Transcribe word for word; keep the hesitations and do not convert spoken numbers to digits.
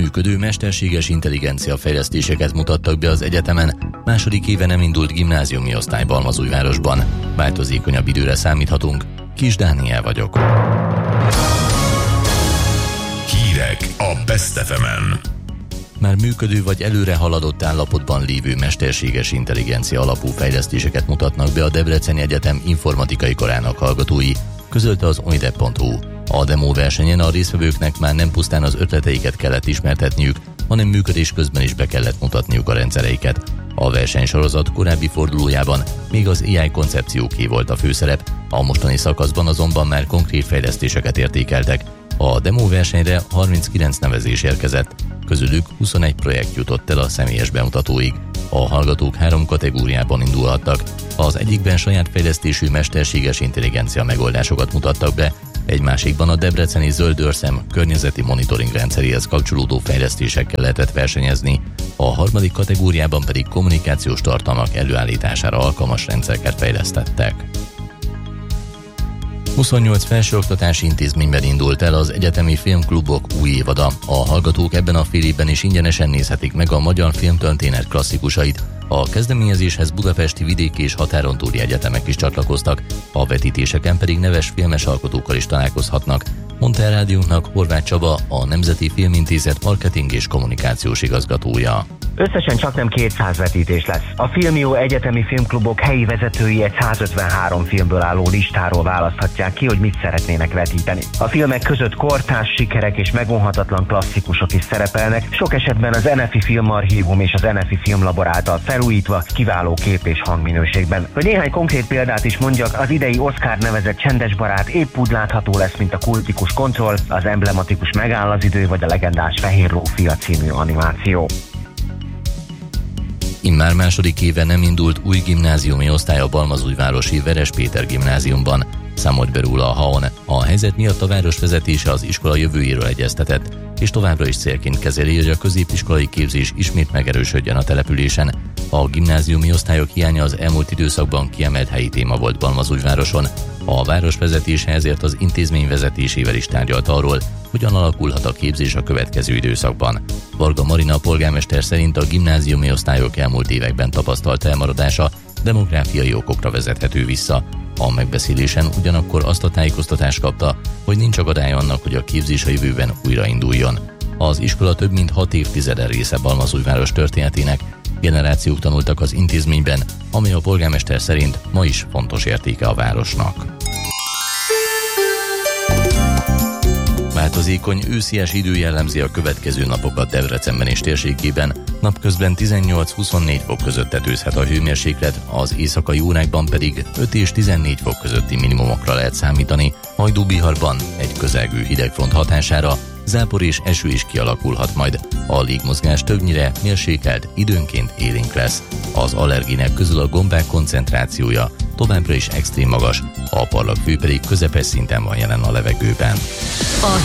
Működő mesterséges intelligencia fejlesztéseket mutattak be az egyetemen, második éve nem indult gimnáziumi osztály Balmazújvárosban. Változékonyabb időre számíthatunk. Kis Dániel vagyok. Hírek a Best ef emen. Már működő vagy előre haladott állapotban lévő mesterséges intelligencia alapú fejlesztéseket mutatnak be a Debreceni Egyetem informatikai karának hallgatói, közölte az oidep pont hu. A demo versenyen a résztvevőknek már nem pusztán az ötleteiket kellett ismertetniük, hanem működés közben is be kellett mutatniuk a rendszereiket. A versenysorozat korábbi fordulójában még az á i koncepcióké volt a főszerep, a mostani szakaszban azonban már konkrét fejlesztéseket értékeltek. A demo versenyre harminckilenc nevezés érkezett, közülük huszonegy projekt jutott el a személyes bemutatóig. A hallgatók három kategóriában indulhattak. Az egyikben saját fejlesztésű mesterséges intelligencia megoldásokat mutattak be, egy másikban a debreceni Zöld Őrszem környezeti monitoring rendszeréhez kapcsolódó fejlesztésekkel lehetett versenyezni, a harmadik kategóriában pedig kommunikációs tartalmak előállítására alkalmas rendszereket fejlesztettek. huszonnyolc felsőoktatási intézményben indult el az egyetemi filmklubok új évada. A hallgatók ebben a fél évben is ingyenesen nézhetik meg a magyar filmtörténet klasszikusait. A kezdeményezéshez budapesti, vidéki és határon túli egyetemek is csatlakoztak, a vetítéseken pedig neves filmes alkotókkal is találkozhatnak, mondta el rádiónknak Horváth Csaba, a Nemzeti Filmintézet marketing és kommunikációs igazgatója. Összesen csaknem kétszáz vetítés lesz. A Filmió egyetemi filmklubok helyi vezetői egy százötvenhárom filmből álló listáról választhatják ki, hogy mit szeretnének vetíteni. A filmek között kortárs sikerek és megvonhatatlan klasszikusok is szerepelnek, sok esetben az en ef i Filmarchívum és az en ef i Filmlabor által felújítva, kiváló kép- és hangminőségben. Hogy néhány konkrét példát is mondjak, az idei Oscar nevezett Csendes barát épp úgy látható lesz, mint a kultikus Kontroll, az emblematikus Megáll az idő vagy a legendás Fehér lófia című animáció. Immár második éve nem indult új gimnáziumi osztály a balmazújvárosi Veres Péter gimnáziumban, számolt be róla a há o en. A helyzet miatt a város vezetése az iskola jövőjéről egyeztetett, és továbbra is célként kezeli, hogy a középiskolai képzés ismét megerősödjön a településen. A gimnáziumi osztályok hiánya az elmúlt időszakban kiemelt helyi téma volt Balmazújvároson. A városvezetése ezért az intézmény vezetésével is tárgyalt arról, hogyan alakulhat a képzés a következő időszakban. Varga Marina polgármester szerint a gimnáziumi osztályok elmúlt években tapasztalt elmaradása demográfiai okokra vezethető vissza. A megbeszélésen ugyanakkor azt a tájékoztatást kapta, hogy nincs akadály annak, hogy a képzés a jövőben újrainduljon. Az iskola több mint hat évtizede része Balmazújváros történetének, generációk tanultak az intézményben, ami a polgármester szerint ma is fontos értéke a városnak. Változékony őszies idő jellemzi a következő napokat Debrecenben és térségében. Napközben tizennyolc-huszonnégy fok között tetőzhet a hőmérséklet, az éjszakai órákban pedig öt és tizennégy fok közötti minimumokra lehet számítani. Hajdú-Biharban egy közelgő hidegfront hatására zápor és eső is kialakulhat majd. A légmozgás többnyire mérsékelt, időnként élénk lesz. Az allergének közül a gombák koncentrációja továbbra is extrém magas, a parlagfő pedig közepes szinten van jelen a levegőben. A